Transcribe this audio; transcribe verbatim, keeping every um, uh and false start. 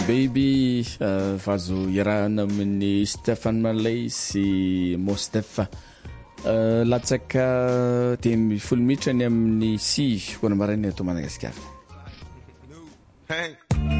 Baby uh, vazo irahana amin'ny Stéphane Malay sy Mostefa uh, latsaka dimy folo mitrany amin'ny sivy koa maraina eto Madagasikara. Hey.